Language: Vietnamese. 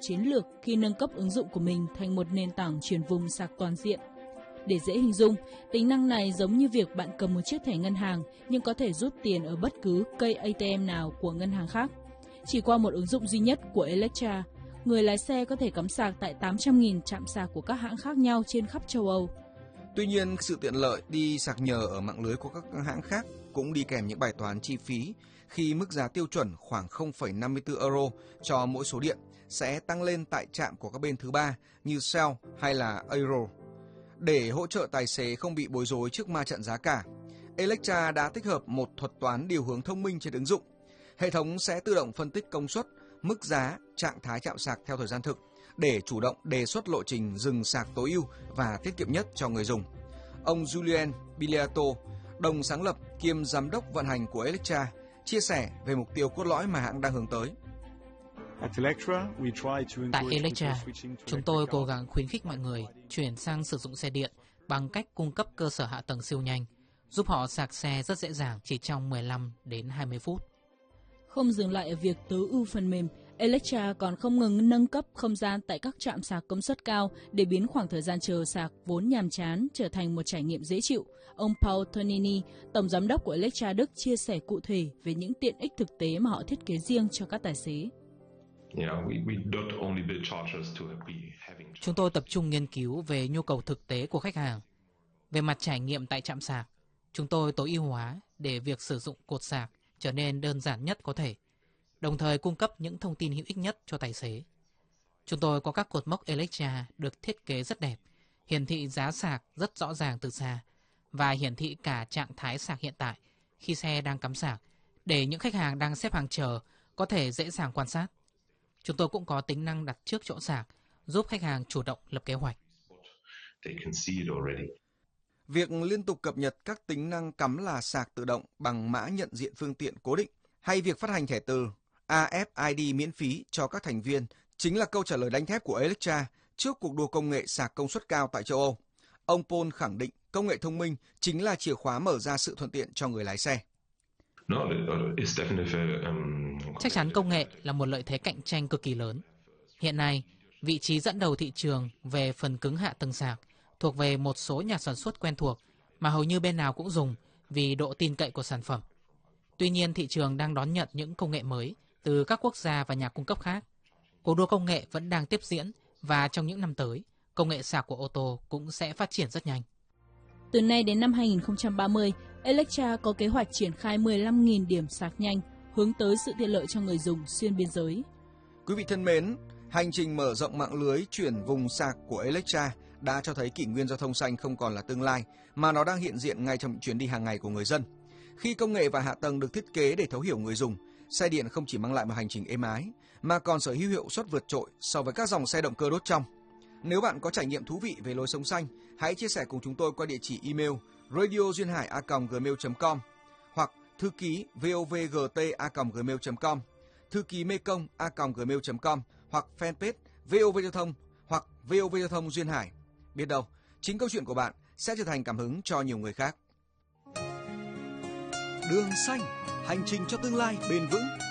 chiến lược khi nâng cấp ứng dụng của mình thành một nền tảng chuyển vùng sạc toàn diện. Để dễ hình dung, tính năng này giống như việc bạn cầm một chiếc thẻ ngân hàng nhưng có thể rút tiền ở bất cứ cây ATM nào của ngân hàng khác. Chỉ qua một ứng dụng duy nhất của Electra, người lái xe có thể cắm sạc tại 800.000 trạm sạc của các hãng khác nhau trên khắp châu Âu. Tuy nhiên, sự tiện lợi đi sạc nhờ ở mạng lưới của các hãng khác cũng đi kèm những bài toán chi phí khi mức giá tiêu chuẩn khoảng 0,54 euro cho mỗi số điện sẽ tăng lên tại trạm của các bên thứ ba như Shell hay là Euro. Để hỗ trợ tài xế không bị bối rối trước ma trận giá cả, Electra đã tích hợp một thuật toán điều hướng thông minh trên ứng dụng. Hệ thống sẽ tự động phân tích công suất, mức giá, trạng thái chạm sạc theo thời gian thực để chủ động đề xuất lộ trình dừng sạc tối ưu và tiết kiệm nhất cho người dùng. Ông Julien Biliato, đồng sáng lập kiêm giám đốc vận hành của Electra, chia sẻ về mục tiêu cốt lõi mà hãng đang hướng tới. Tại Electra, chúng tôi cố gắng khuyến khích mọi người chuyển sang sử dụng xe điện bằng cách cung cấp cơ sở hạ tầng siêu nhanh, giúp họ sạc xe rất dễ dàng chỉ trong 15 đến 20 phút. Không dừng lại ở việc tối ưu phần mềm, Electra còn không ngừng nâng cấp không gian tại các trạm sạc công suất cao để biến khoảng thời gian chờ sạc vốn nhàm chán trở thành một trải nghiệm dễ chịu. Ông Paul Tonini, tổng giám đốc của Electra Đức, chia sẻ cụ thể về những tiện ích thực tế mà họ thiết kế riêng cho các tài xế. Chúng tôi tập trung nghiên cứu về nhu cầu thực tế của khách hàng. Về mặt trải nghiệm tại trạm sạc, chúng tôi tối ưu hóa để việc sử dụng cột sạc trở nên đơn giản nhất có thể, đồng thời cung cấp những thông tin hữu ích nhất cho tài xế. Chúng tôi có các cột mốc Electra được thiết kế rất đẹp, hiển thị giá sạc rất rõ ràng từ xa và hiển thị cả trạng thái sạc hiện tại khi xe đang cắm sạc để những khách hàng đang xếp hàng chờ có thể dễ dàng quan sát. Chúng tôi cũng có tính năng đặt trước chỗ sạc, giúp khách hàng chủ động lập kế hoạch. Việc liên tục cập nhật các tính năng cắm là sạc tự động bằng mã nhận diện phương tiện cố định hay việc phát hành thẻ từ AFID miễn phí cho các thành viên chính là câu trả lời đánh thép của Electra trước cuộc đua công nghệ sạc công suất cao tại châu Âu. Ông Paul khẳng định công nghệ thông minh chính là chìa khóa mở ra sự thuận tiện cho người lái xe. Chắc chắn công nghệ là một lợi thế cạnh tranh cực kỳ lớn. Hiện nay, vị trí dẫn đầu thị trường về phần cứng hạ tầng sạc thuộc về một số nhà sản xuất quen thuộc mà hầu như bên nào cũng dùng vì độ tin cậy của sản phẩm. Tuy nhiên, thị trường đang đón nhận những công nghệ mới từ các quốc gia và nhà cung cấp khác. Cuộc đua công nghệ vẫn đang tiếp diễn và trong những năm tới, công nghệ sạc của ô tô cũng sẽ phát triển rất nhanh. Từ nay đến năm 2030, Electra có kế hoạch triển khai 15.000 điểm sạc nhanh, hướng tới sự tiện lợi cho người dùng xuyên biên giới. Quý vị thân mến, hành trình mở rộng mạng lưới chuyển vùng sạc của Electra đã cho thấy kỷ nguyên giao thông xanh không còn là tương lai, mà nó đang hiện diện ngay trong chuyến đi hàng ngày của người dân. Khi công nghệ và hạ tầng được thiết kế để thấu hiểu người dùng, xe điện không chỉ mang lại một hành trình êm ái, mà còn sở hữu hiệu suất vượt trội so với các dòng xe động cơ đốt trong. Nếu bạn có trải nghiệm thú vị về lối sống xanh, hãy chia sẻ cùng chúng tôi qua địa chỉ email radioduyênhải@gmail.com hoặc thư ký vovgt@gmail.com, thư ký mekong@gmail.com hoặc fanpage VOV Giao thông hoặc VOV Giao thông Duyên Hải. Biết đâu, chính câu chuyện của bạn sẽ trở thành cảm hứng cho nhiều người khác. Đường xanh, hành trình cho tương lai bền vững.